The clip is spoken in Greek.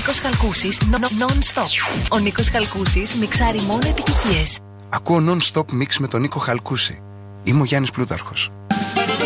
Νίκος Χαλκούσης non-stop. Ο Νίκος Χαλκούσης μιξάρει μόνο επιτυχίες. Ακούω non-stop mix με τον Νίκο Χαλκούση. Είμαι ο Γιάννης Πλούταρχος.